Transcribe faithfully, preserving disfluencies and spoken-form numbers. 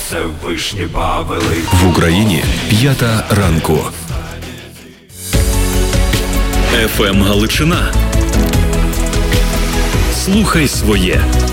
все в вишні бавили. В Україні п'ята ранку. еф ем Галичина. Слухай своє.